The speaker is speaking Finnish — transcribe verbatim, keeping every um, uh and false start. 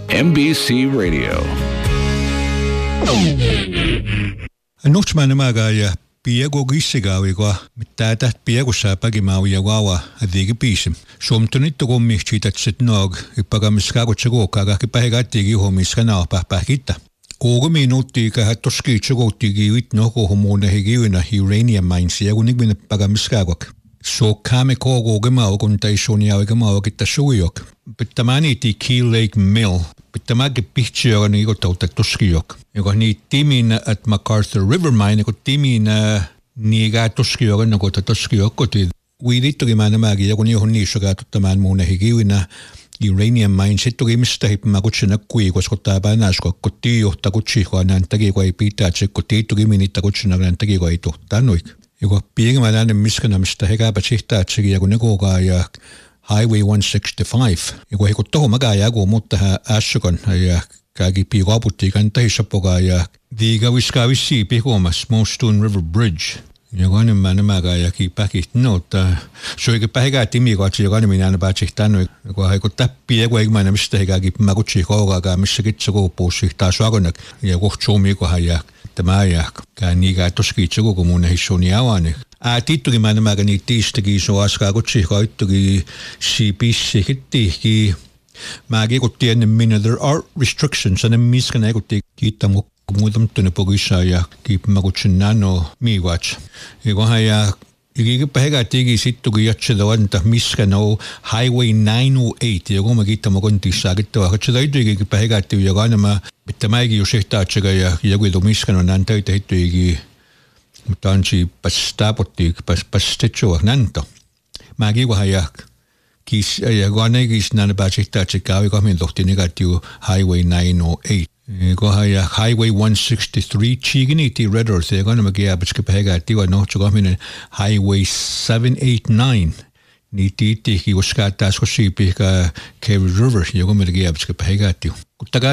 M B C Radio. Nuhtsman maga ja piego gissigawiga mittäätä piegossa pägimauja gawa adigi pisim. Somtunit tukumihchitatsit nog ipagamiskagutsagokaga kipähigattigi homiskana pähpähitta. Kuuga minuuttia kahattoskiitsagottigi itnoho homonehigiyna uranium mines ja kunigmin pagamiskagok. So kame kogo mau kun taisoniawiga mau kittasuiok. Pittämäni ti Keel Lake Mill. Pittämäki picture ni ko tautattuskiok. Joka ni timin at MacArthur River Mine ko timin ni ga tuskiok no ko tuskiok ko ti. Uidittogi määnämäki ja kun johon niissä kaatuttamaan muun ehikivinä uranium mines hittogi mistä hippimä kutsina kui koska tää päänäsko ko ti johta kutsiko nän tagi ko ei pitää se ko tiittogi minitta kutsina nän tagi ko ei tohtaa noik. Joka piengä näin miskana mistä he käypä sihtää tsekin ja kun nekokaa ja Highway one sixty-five. Ja kun he kun tohon mäkää jääkuu mutta hän ässäkon ja käki piikaaputti kantaissa pokaa ja viikä viskaa vissiin pikuomas Smallstone River Bridge. Ja kun enemmän nämäkää ja kiipäkit noutta. Se oikein pähikää timikaatsi, joka enemmän aina päätsi tänne. Ja kun he kun täppiä ja kun eikö mä mistä he käykin mä kutsi koukaakaa missä kitsa koupuussi taas suakonak. Ja kohta suomi kun hän jää. Tämä jää. Kää niikä toskiitsa koko mun hissoni avani. Ää tiittukin mä nämäkä niitä tiistäkin so askaa kutsi kaittukin siipissi hittiikin. Mä kiikutti ennen minä there are restrictions aina miskä näikutti kiittää mun muutamtunne pokissa ja kiippä kutsin nano miivats. Ja kun hän jää Ikiipä hekä teki sittukin jatseda vanta miskä no Highway nine oh eight ja kun mä kiittää mun kontissa kiittää että sitä ikiipä hekä teki ja kanama että mäkin jo sehtaa tsega ja joku tuo miskä no nän täytä hittuikin. Mutta on si pas tapotti pas pas tetsoa nanta. Mä kiuhan ja kis ja gane kis nän pääsihtaa tsega ja kahmin tohti negatiiv Highway nine oh eight. Kohan ja Highway one sixty-three chiginiti Red Earth ja gane mä kiäpätske pähäkä tiwa no kahmin Highway seven eighty-nine. Ni tiitti ki uskaa taas ko siipi ka Cave River ja kun mä kiäpätske pähäkä tiwa.